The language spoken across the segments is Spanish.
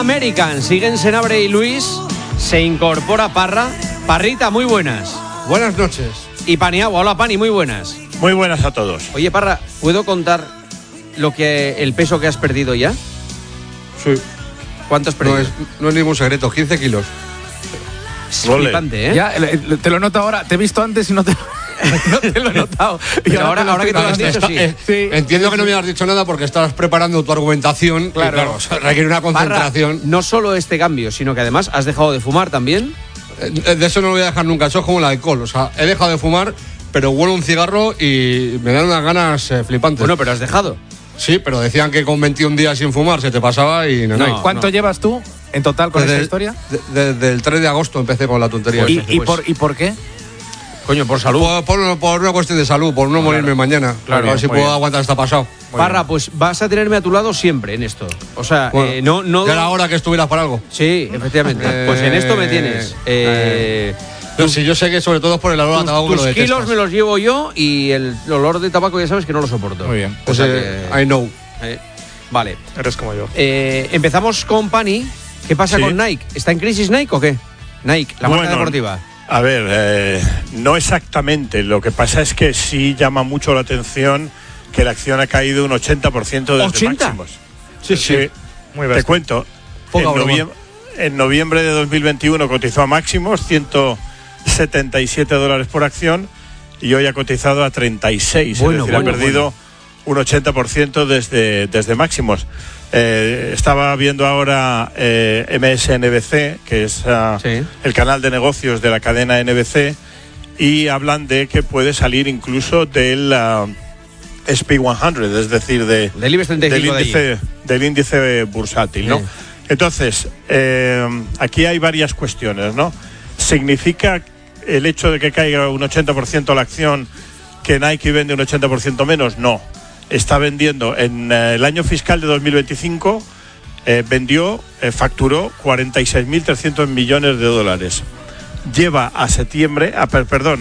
American. Siguen Senabre y Luis. Se incorpora Parra. Parrita, muy buenas. Buenas noches. Y Paniagua. Hola, Pani, muy buenas. Muy buenas a todos. Oye, Parra, ¿puedo contar el peso que has perdido ya? Sí. ¿Cuánto has perdido? No es ningún secreto, 15 kilos. Es flipante, ¿eh? Ya, te lo noto ahora. Te he visto antes y no te lo he notado. Pero ahora que te lo has dicho, sí. Entiendo que no me has dicho nada porque estabas preparando tu argumentación. Claro, requiere una concentración. Parra, no solo este cambio, sino que además has dejado de fumar también. De eso no lo voy a dejar nunca. Eso es como el alcohol. O sea, he dejado de fumar, pero huelo un cigarro y me dan unas ganas flipantes. Bueno, pero has dejado. Sí, pero decían que con 21 días sin fumar se te pasaba y no. ¿Cuánto llevas tú en total con esta historia? Desde el 3 de agosto empecé con la tontería. ¿Y por qué? Coño, por salud. Por una cuestión de salud, por no morirme mañana. Claro, a ver si puedo aguantar hasta pasado. Parra, pues vas a tenerme a tu lado siempre en esto. O sea, bueno, no. Ya era hora que estuvieras para algo. Sí, efectivamente. Pues en esto me tienes. No, sí, yo sé que sobre todo es por el olor a tabaco que lo detestas. Tus kilos me los llevo yo y el olor de tabaco ya sabes que no lo soporto. Muy bien. Pues I know. Vale. Eres como yo. Empezamos con Pani. ¿Qué pasa con Nike? ¿Está en crisis Nike o qué? Nike, la marca deportiva. A ver, no exactamente. Lo que pasa es que sí llama mucho la atención que la acción ha caído un 80% desde máximos. Sí. Muy bien. Te cuento. En noviembre de 2021 cotizó a máximos, $177 por acción, y hoy ha cotizado a 36. Es decir, ha perdido un 80% desde máximos. Estaba viendo ahora MSNBC, que es el canal de negocios de la cadena NBC, y hablan de que puede salir incluso del SP100, es decir, del IBEX 35 del índice bursátil, ¿no? Entonces, aquí hay varias cuestiones, ¿no? ¿Significa el hecho de que caiga un 80% la acción que Nike vende un 80% menos? No. Está vendiendo en el año fiscal de 2025, facturó 46.300 millones de dólares. Lleva a septiembre, a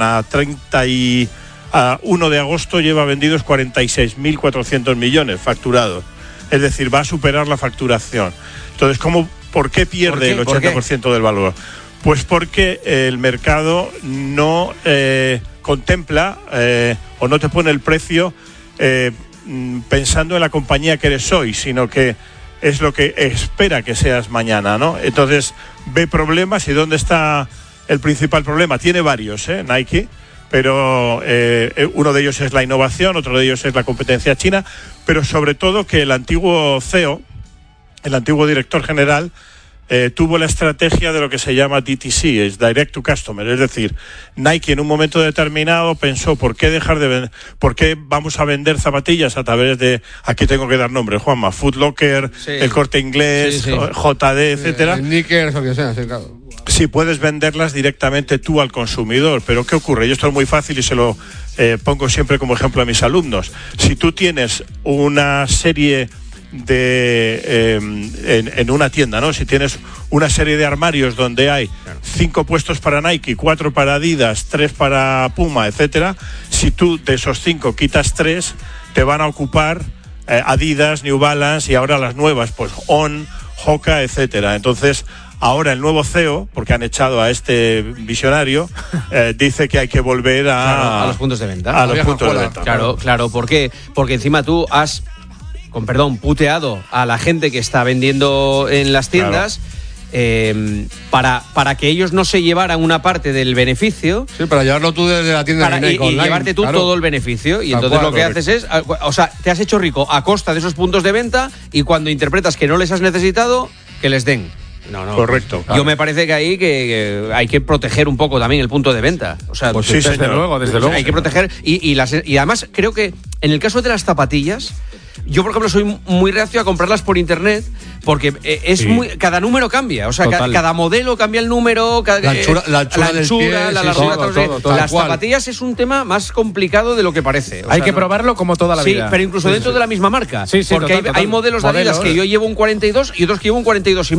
1 de agosto lleva vendidos 46.400 millones facturados. Es decir, va a superar la facturación. Entonces, ¿por qué pierde el 80% del valor? Pues porque el mercado no contempla o no te pone el precio pensando en la compañía que eres hoy, sino que es lo que espera que seas mañana, ¿no? Entonces ve problemas. ¿Y dónde está el principal problema? Tiene varios, Nike, pero uno de ellos es la innovación, otro de ellos es la competencia china, pero sobre todo que el antiguo CEO, el antiguo director general, tuvo la estrategia de lo que se llama DTC, es Direct to Customer, es decir, Nike en un momento determinado pensó, ¿por qué dejar de vender? ¿Por qué vamos a vender zapatillas a través de, aquí tengo que dar nombres, Juanma, Foot Locker, El Corte Inglés, JD, etcétera? Sneakers o que sea, claro. Sí, puedes venderlas directamente tú al consumidor, pero ¿qué ocurre? Y esto es muy fácil y se lo pongo siempre como ejemplo a mis alumnos. Si tú tienes una serie en una tienda, ¿no? Si tienes una serie de armarios donde hay 5 puestos para Nike, 4 para Adidas, 3 para Puma, etcétera, si tú de esos 5 quitas 3, te van a ocupar Adidas, New Balance y ahora las nuevas, pues On, Hoka, etcétera. Entonces, ahora el nuevo CEO, porque han echado a este visionario, dice que hay que volver a los puntos de venta. A los puntos de venta. Claro, porque encima tú has, con perdón, puteado a la gente que está vendiendo en las tiendas, para que ellos no se llevaran una parte del beneficio. Sí, para llevarlo tú desde la tienda de Nike online, llevarte tú todo el beneficio. Y entonces lo que haces es, o sea, te has hecho rico a costa de esos puntos de venta, y cuando interpretas que no les has necesitado, que les den. No, correcto. Yo me parece que ahí que hay que proteger un poco también el punto de venta. O sea, pues sí, desde luego. Hay que proteger. Y además creo que en el caso de las zapatillas, yo por ejemplo soy muy reacio a comprarlas por internet, porque cada número cambia. O sea, cada modelo cambia el número, la anchura del pie, la largura. Todo, las zapatillas es un tema más complicado de lo que parece. Hay que probarlo como toda la vida. Sí, pero incluso dentro de la misma marca. Sí, porque hay modelos de Adidas que yo llevo un 42 y otros que llevo un 42 y